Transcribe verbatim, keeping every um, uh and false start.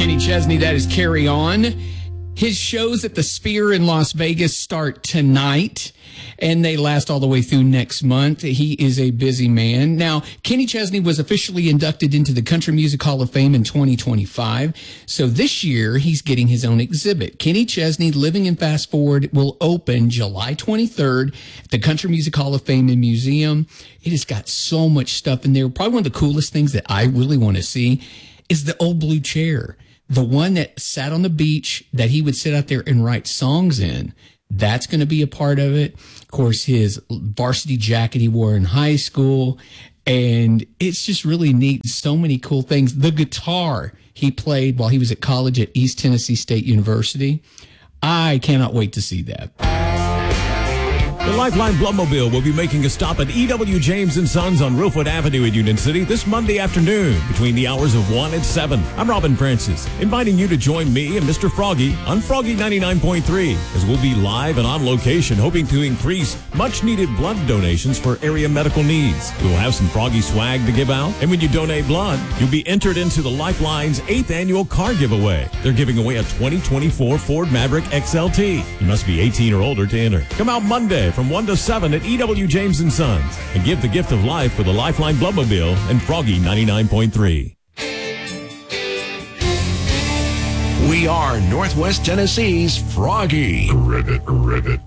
Kenny Chesney. That is Carry On. His shows at the Sphere in Las Vegas start tonight, and they last all the way through next month. He is a busy man. Now, Kenny Chesney was officially inducted into the Country Music Hall of Fame in twenty twenty-five. So this year, he's getting his own exhibit. Kenny Chesney, Living in Fast Forward, will open July twenty-third at the Country Music Hall of Fame and Museum. It has got so much stuff in there. Probably one of the coolest things that I really want to see is the old blue chair. The one that sat on the beach that he would sit out there and write songs in. That's going to be a part of it. Of course, his varsity jacket he wore in high school. And it's just really neat. So many cool things. The guitar he played while he was at college at East Tennessee State University. I cannot wait to see that. The Lifeline Bloodmobile will be making a stop at E W. James and Sons on Reelfoot Avenue in Union City this Monday afternoon between the hours of one and seven. I'm Robin Francis, inviting you to join me and Mister Froggy on Froggy ninety-nine point three as we'll be live and on location hoping to increase much-needed blood donations for area medical needs. We'll have some Froggy swag to give out, and when you donate blood, you'll be entered into the Lifeline's eighth annual car giveaway. They're giving away a twenty twenty-four Ford Maverick X L T. You must be eighteen or older to enter. Come out Monday from one to seven at E W. James and Sons and give the gift of life for the Lifeline Bloodmobile and Froggy ninety-nine point three. We are Northwest Tennessee's Froggy. Ribbit, ribbit.